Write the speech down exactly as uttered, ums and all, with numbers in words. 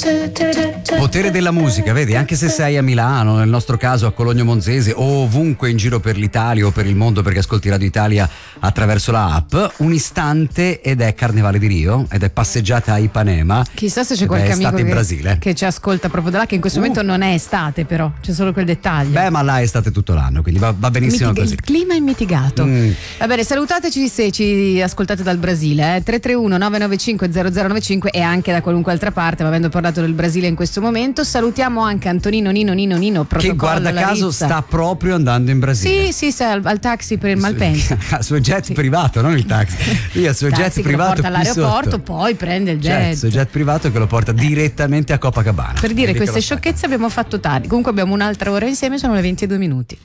Potere della musica, vedi, anche se sei a Milano, nel nostro caso a Cologno Monzese o ovunque in giro per l'Italia o per il mondo perché ascolti Radio Italia attraverso la app, un istante ed è Carnevale di Rio ed è passeggiata a Ipanema. Chissà se c'è qualche amico in che, Brasile. che ci ascolta proprio da là, che in questo uh. momento non è estate, però c'è solo quel dettaglio. Beh, ma là è estate tutto l'anno, quindi va, va benissimo Mitiga- così. Il clima è mitigato. Mm. Va bene, salutateci se ci ascoltate dal Brasile, eh? tre tre uno nove nove cinque zero zero nove cinque e anche da qualunque altra parte, ma avendo parlato del Brasile in questo momento, salutiamo anche Antonino Nino Nino Nino, che guarda caso Rizza. sta proprio andando in Brasile. Sì, sì, sta al, al taxi per il Malpensa. Al suo jet sì. privato, non il taxi. Lui ha il suo taxi jet che privato lo porta all'aeroporto, sotto. poi prende il jet. Cioè, il suo jet privato che lo porta direttamente a Copacabana. Per dire queste sciocchezze abbiamo fatto tardi. Comunque abbiamo un'altra ora insieme, sono le ventidue minuti.